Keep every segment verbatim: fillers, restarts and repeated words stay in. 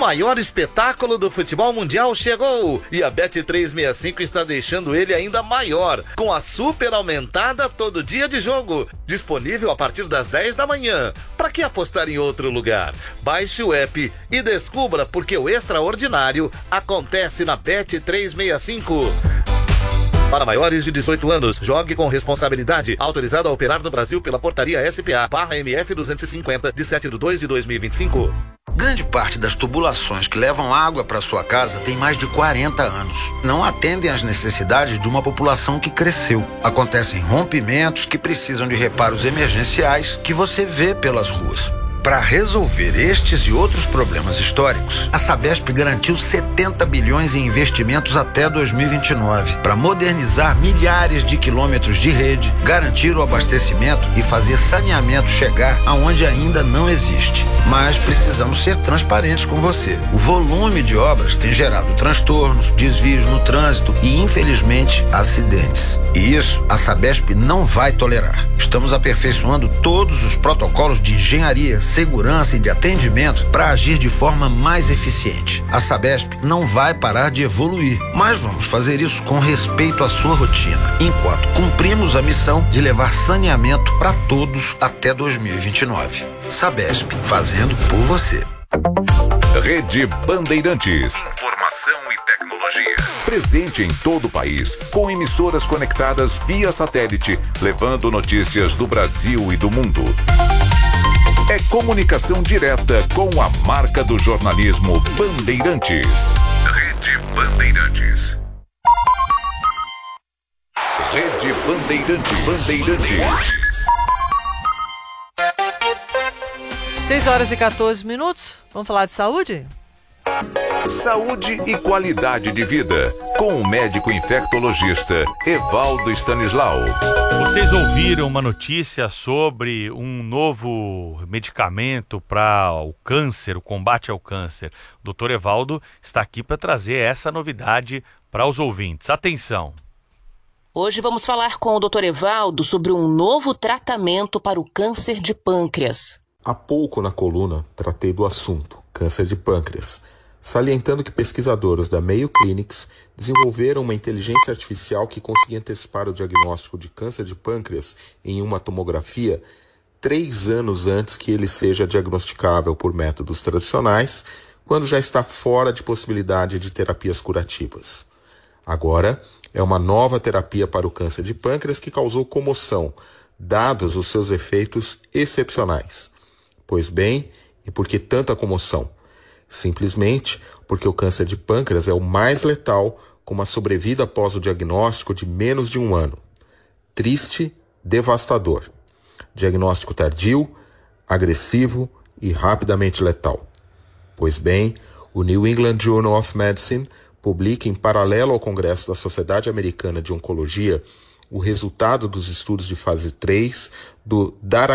maior espetáculo do futebol mundial chegou e a Bet trezentos e sessenta e cinco está deixando ele ainda maior, com a super aumentada todo dia de jogo, disponível a partir das dez da manhã. Para que apostar em outro lugar? Baixe o app e descubra porque o extraordinário acontece na Bet trezentos e sessenta e cinco. Para maiores de dezoito anos, jogue com responsabilidade. Autorizado a operar no Brasil pela portaria S P A barra M F duzentos e cinquenta, de sete de dois de dois mil e vinte e cinco. Grande parte das tubulações que levam água para sua casa tem mais de quarenta anos. Não atendem às necessidades de uma população que cresceu. Acontecem rompimentos que precisam de reparos emergenciais que você vê pelas ruas. Para resolver estes e outros problemas históricos, a Sabesp garantiu setenta bilhões em investimentos até dois mil e vinte e nove para modernizar milhares de quilômetros de rede, garantir o abastecimento e fazer saneamento chegar aonde ainda não existe. Mas precisamos ser transparentes com você. O volume de obras tem gerado transtornos, desvios no trânsito e, infelizmente, acidentes. E isso a Sabesp não vai tolerar. Estamos aperfeiçoando todos os protocolos de engenharia, segurança e de atendimento para agir de forma mais eficiente. A Sabesp não vai parar de evoluir, mas vamos fazer isso com respeito à sua rotina, enquanto cumprimos a missão de levar saneamento para todos até dois mil e vinte e nove. Sabesp, fazendo por você. Rede Bandeirantes. Informação e tecnologia. Presente em todo o país, com emissoras conectadas via satélite, levando notícias do Brasil e do mundo. É comunicação direta com a marca do jornalismo Bandeirantes. Rede Bandeirantes. Rede Bandeirantes. Bandeirantes. seis horas e quatorze minutos. Vamos falar de saúde? Saúde e qualidade de vida, com o médico infectologista Evaldo Stanislau. Vocês ouviram uma notícia sobre um novo medicamento para o câncer, o combate ao câncer. O doutor Evaldo está aqui para trazer essa novidade para os ouvintes. Atenção! Hoje vamos falar com o doutor Evaldo sobre um novo tratamento para o câncer de pâncreas. Há pouco na coluna tratei do assunto, câncer de pâncreas, salientando que pesquisadores da Mayo Clinics desenvolveram uma inteligência artificial que conseguia antecipar o diagnóstico de câncer de pâncreas em uma tomografia três anos antes que ele seja diagnosticável por métodos tradicionais, quando já está fora de possibilidade de terapias curativas. Agora, é uma nova terapia para o câncer de pâncreas que causou comoção, dados os seus efeitos excepcionais. Pois bem, e por que tanta comoção? Simplesmente porque o câncer de pâncreas é o mais letal, com uma sobrevida após o diagnóstico de menos de um ano. Triste, devastador. Diagnóstico tardio, agressivo e rapidamente letal. Pois bem, o New England Journal of Medicine publica em paralelo ao Congresso da Sociedade Americana de Oncologia o resultado dos estudos de fase três do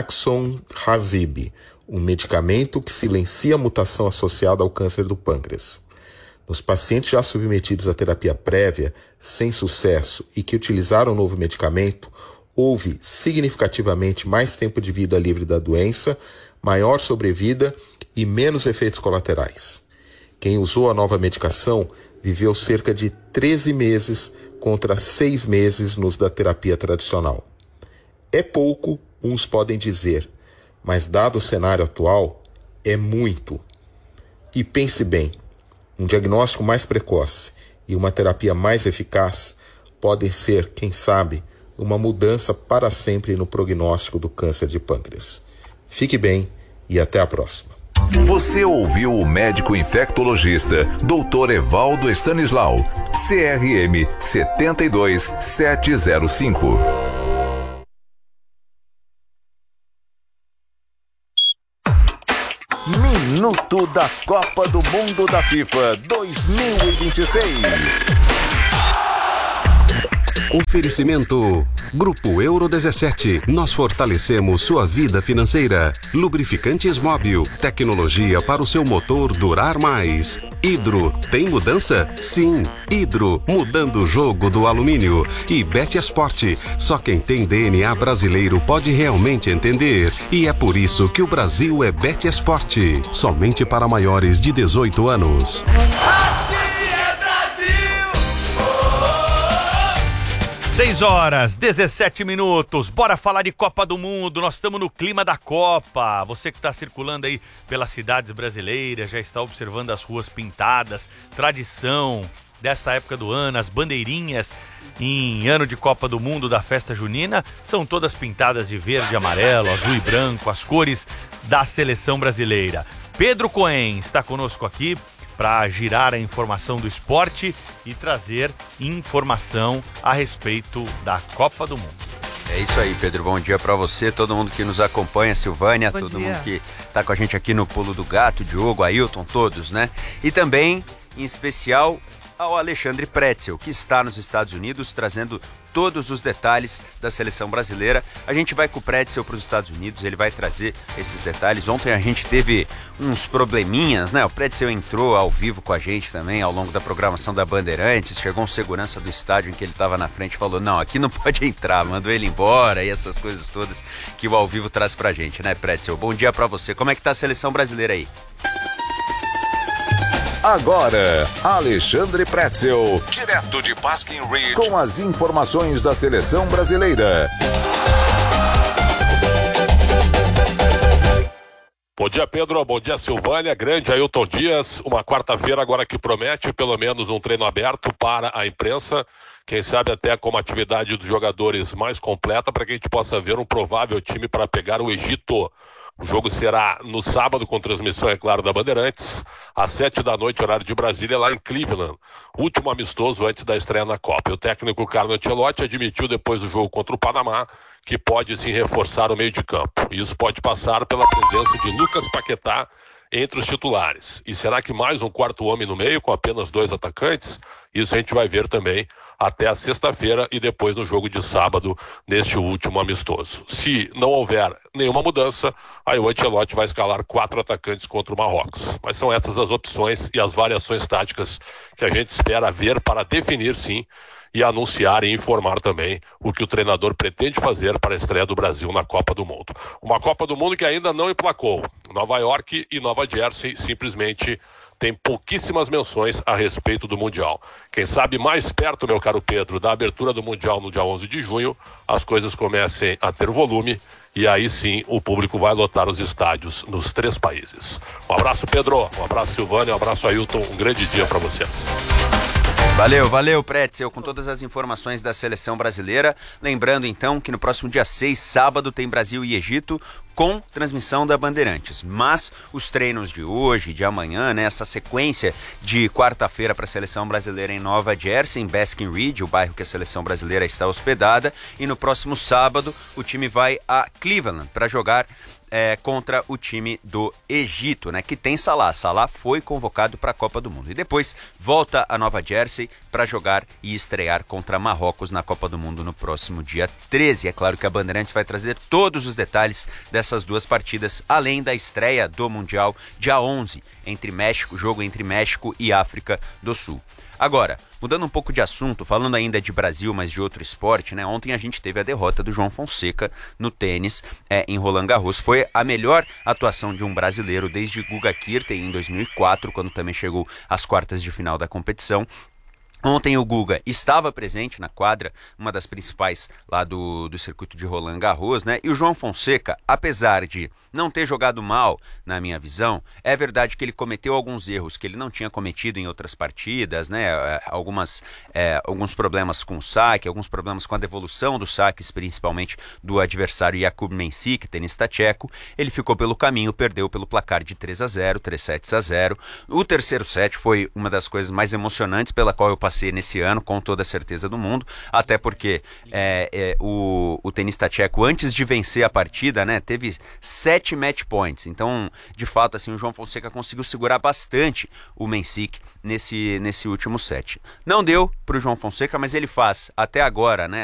Daraxonrasib, um medicamento que silencia a mutação associada ao câncer do pâncreas. Nos pacientes já submetidos à terapia prévia, sem sucesso, e que utilizaram o novo medicamento, houve significativamente mais tempo de vida livre da doença, maior sobrevida e menos efeitos colaterais. Quem usou a nova medicação viveu cerca de treze meses contra seis meses nos da terapia tradicional. É pouco, uns podem dizer, mas dado o cenário atual, é muito. E pense bem, um diagnóstico mais precoce e uma terapia mais eficaz podem ser, quem sabe, uma mudança para sempre no prognóstico do câncer de pâncreas. Fique bem e até a próxima. Você ouviu o médico infectologista doutor Evaldo Stanislau, C R M sete dois sete zero cinco. Minuto da Copa do Mundo da FIFA dois mil e vinte e seis. Oferecimento Grupo Euro dezessete, nós fortalecemos sua vida financeira. Lubrificantes Móbil, tecnologia para o seu motor durar mais. Hidro, tem mudança? Sim, Hidro, mudando o jogo do alumínio. E Betesport, só quem tem D N A brasileiro pode realmente entender. E é por isso que o Brasil é Betesport, somente para maiores de dezoito anos. seis horas, dezessete minutos, bora falar de Copa do Mundo, nós estamos no clima da Copa. Você que está circulando aí pelas cidades brasileiras, já está observando as ruas pintadas, tradição desta época do ano, as bandeirinhas em ano de Copa do Mundo da festa junina são todas pintadas de verde, amarelo, azul e branco, as cores da seleção brasileira. Pedro Cohen está conosco aqui para girar a informação do esporte e trazer informação a respeito da Copa do Mundo. É isso aí, Pedro. Bom dia para você, todo mundo que nos acompanha, Silvânia, Bom todo dia. mundo que tá com a gente aqui no Pulo do Gato, Diogo, Ailton, todos, né? E também, em especial, ao Alexandre Pretzel, que está nos Estados Unidos trazendo todos os detalhes da seleção brasileira. A gente vai com o Pretzel para os Estados Unidos, ele vai trazer esses detalhes. Ontem a gente teve uns probleminhas, né? O Pretzel entrou ao vivo com a gente também ao longo da programação da Bandeirantes, chegou um segurança do estádio em que ele estava na frente e falou, não, aqui não pode entrar, mandou ele embora e essas coisas todas que o ao vivo traz pra gente, né, Pretzel? Bom dia para você. Como é que tá a seleção brasileira aí? Agora, Alexandre Pretzel, direto de Pasquim Ridge, com as informações da seleção brasileira. Bom dia, Pedro. Bom dia, Silvânia. Grande Ailton Dias. Uma quarta-feira agora que promete pelo menos um treino aberto para a imprensa. Quem sabe até com uma atividade dos jogadores mais completa para que a gente possa ver um provável time para pegar o Egito. O jogo será no sábado, com transmissão, é claro, da Bandeirantes, às sete da noite, horário de Brasília, lá em Cleveland. Último amistoso antes da estreia na Copa. E o técnico Carlo Ancelotti admitiu depois do jogo contra o Panamá que pode sim reforçar o meio de campo. E isso pode passar pela presença de Lucas Paquetá entre os titulares. E será que mais um quarto homem no meio, com apenas dois atacantes? Isso a gente vai ver também até a sexta-feira e depois no jogo de sábado, neste último amistoso. Se não houver nenhuma mudança, aí o Ancelotti vai escalar quatro atacantes contra o Marrocos. Mas são essas as opções e as variações táticas que a gente espera ver para definir, sim, e anunciar e informar também o que o treinador pretende fazer para a estreia do Brasil na Copa do Mundo. Uma Copa do Mundo que ainda não emplacou. Nova York e Nova Jersey simplesmente tem pouquíssimas menções a respeito do Mundial. Quem sabe mais perto, meu caro Pedro, da abertura do Mundial no dia onze de junho, as coisas comecem a ter volume e aí sim o público vai lotar os estádios nos três países. Um abraço, Pedro, um abraço, Silvânia, um abraço, Ailton, um grande dia para vocês. Valeu, valeu, Pretzel, com todas as informações da seleção brasileira. Lembrando, então, que no próximo dia seis, sábado, tem Brasil e Egito, com transmissão da Bandeirantes. Mas os treinos de hoje, de amanhã, né, essa sequência de quarta-feira para a seleção brasileira em Nova Jersey, em Basking Ridge, o bairro que a seleção brasileira está hospedada. E no próximo sábado, o time vai a Cleveland para jogar É, contra o time do Egito, né? Que tem Salah. Salah foi convocado para a Copa do Mundo. E depois volta a Nova Jersey para jogar e estrear contra Marrocos na Copa do Mundo no próximo dia treze. É claro que a Bandeirantes vai trazer todos os detalhes dessas duas partidas, além da estreia do Mundial dia onze, entre México, jogo entre México e África do Sul. Agora, mudando um pouco de assunto, falando ainda de Brasil, mas de outro esporte, né? Ontem a gente teve a derrota do João Fonseca no tênis é, em Roland Garros. Foi a melhor atuação de um brasileiro desde Guga Kirten em dois mil e quatro, quando também chegou às quartas de final da competição. Ontem o Guga estava presente na quadra, uma das principais lá do, do circuito de Roland Garros, né? E o João Fonseca, apesar de não ter jogado mal, na minha visão, é verdade que ele cometeu alguns erros que ele não tinha cometido em outras partidas, né? Algumas, é, alguns problemas com o saque, alguns problemas com a devolução dos saques, principalmente do adversário Jakub Mensik, tenista tcheco. Ele ficou pelo caminho, perdeu pelo placar de três a zero, três sets a zero. O terceiro set foi uma das coisas mais emocionantes pela qual eu passei ser nesse ano, com toda a certeza do mundo, até porque é, é, o, o tenista tcheco, antes de vencer a partida, né, teve sete match points. Então, de fato, assim, o João Fonseca conseguiu segurar bastante o Mensik nesse, nesse último set. Não deu para o João Fonseca, mas ele faz até agora, né,